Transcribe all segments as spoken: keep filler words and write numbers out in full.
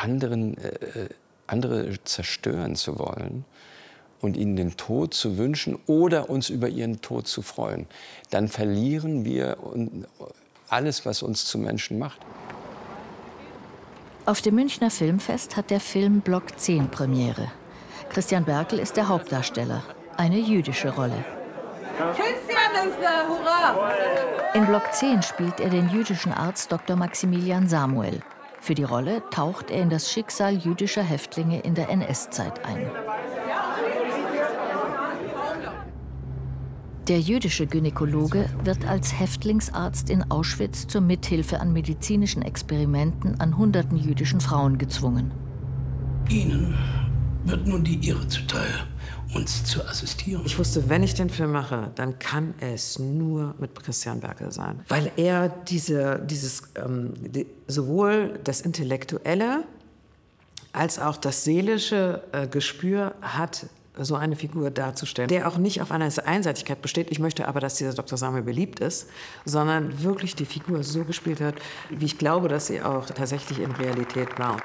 anderen, äh, andere zerstören zu wollen und ihnen den Tod zu wünschen oder uns über ihren Tod zu freuen, dann verlieren wir alles, was uns zu Menschen macht. Auf dem Münchner Filmfest hat der Film Block zehn Premiere. Christian Berkel ist der Hauptdarsteller, eine jüdische Rolle. Christian ist da, hurra! In Block zehn spielt er den jüdischen Arzt Doktor Maximilian Samuel. Für die Rolle taucht er in das Schicksal jüdischer Häftlinge in der N S-Zeit ein. Der jüdische Gynäkologe wird als Häftlingsarzt in Auschwitz zur Mithilfe an medizinischen Experimenten an hunderten jüdischen Frauen gezwungen. Ihnen wird nun die Ehre zuteil, uns zu assistieren. Ich wusste, wenn ich den Film mache, dann kann es nur mit Christian Berkel sein. Weil er diese, dieses, ähm, die, sowohl das Intellektuelle als auch das seelische äh, Gespür hat, so eine Figur darzustellen, der auch nicht auf einer Einseitigkeit besteht. Ich möchte aber, dass dieser Doktor Samuel beliebt ist, sondern wirklich die Figur so gespielt hat, wie ich glaube, dass sie auch tatsächlich in Realität war.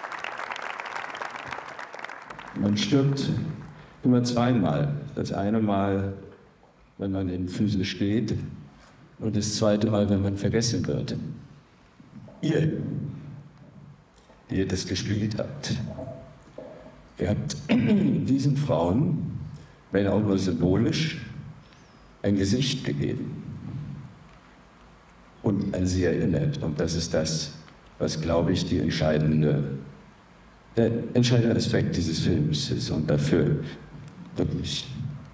Man stirbt immer zweimal. Das eine Mal, wenn man in Füßen steht, und das zweite Mal, wenn man vergessen wird. Ihr, die ihr das gespielt habt, ihr habt diesen Frauen, wenn auch nur symbolisch, ein Gesicht gegeben und an sie erinnert. Und das ist das, was, glaube ich, die entscheidende, der entscheidende Aspekt dieses Films ist. Und dafür wirklich.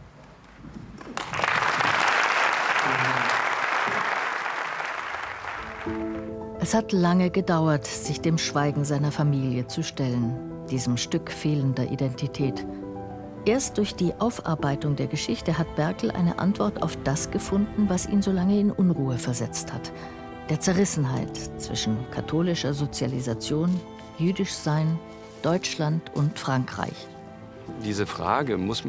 Es hat lange gedauert, sich dem Schweigen seiner Familie zu stellen, diesem Stück fehlender Identität. Erst durch die Aufarbeitung der Geschichte hat Berkel eine Antwort auf das gefunden, was ihn so lange in Unruhe versetzt hat. Der Zerrissenheit zwischen katholischer Sozialisation, jüdisch sein, Deutschland und Frankreich. Diese Frage muss man